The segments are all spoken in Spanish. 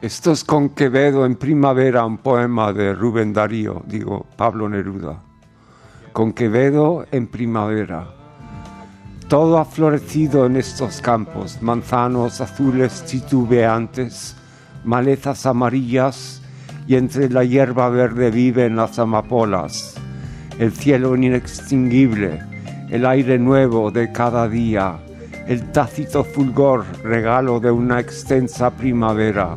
Esto es con Quevedo en primavera, un poema de Rubén Darío, Pablo Neruda. Con Quevedo en primavera. Todo ha florecido en estos campos, manzanos azules titubeantes, malezas amarillas, y entre la hierba verde viven las amapolas. El cielo inextinguible, el aire nuevo de cada día, el tácito fulgor, regalo de una extensa primavera.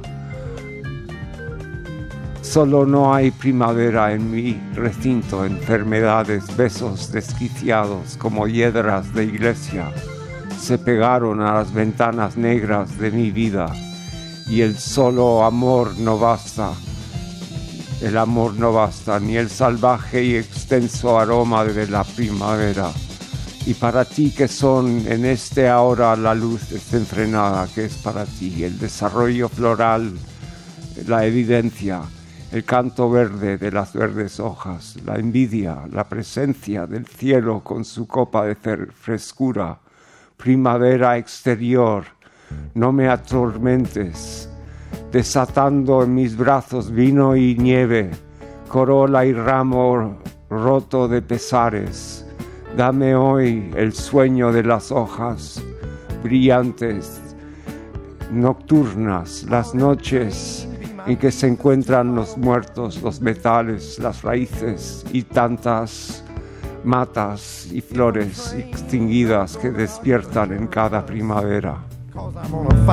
Solo no hay primavera en mi recinto, enfermedades, besos desquiciados como hiedras de iglesia se pegaron a las ventanas negras de mi vida, y el solo amor no basta. El amor no basta, ni el salvaje y extenso aroma de la primavera. Y para ti que son en este ahora la luz desenfrenada que es para ti, el desarrollo floral, la evidencia, el canto verde de las verdes hojas, la envidia, la presencia del cielo con su copa de frescura, primavera exterior, no me atormentes, desatando en mis brazos vino y nieve, corola y ramo roto de pesares. Dame hoy el sueño de las hojas brillantes, nocturnas, las noches en que se encuentran los muertos, los metales, las raíces y tantas matas y flores extinguidas que despiertan en cada primavera.